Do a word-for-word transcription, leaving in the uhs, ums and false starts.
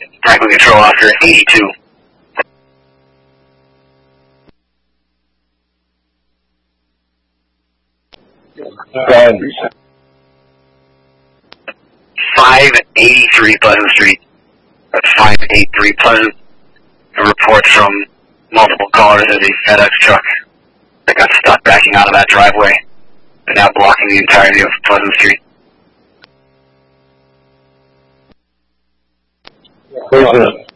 Franklin Control Officer eighty-two. Ben. five eighty-three Pleasant Street. That's five eighty-three Pleasant. A report from multiple callers of a FedEx truck that got stuck backing out of that driveway. They're now blocking the entirety of Pleasant Street. Where's the